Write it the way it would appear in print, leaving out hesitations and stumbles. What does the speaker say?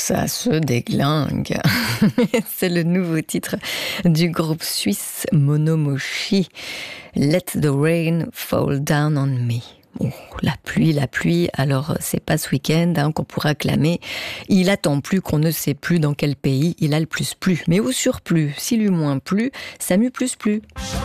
Ça se déglingue. C'est le nouveau titre du groupe suisse Monomoshi. Let the rain fall down on me. Oh, la pluie, alors c'est pas ce week-end qu'on pourra clamer. Il attend plus qu'on ne sait plus dans quel pays il a le plus plu. Mais au surplus, s'il eut moins plu, ça m'eût plus plu.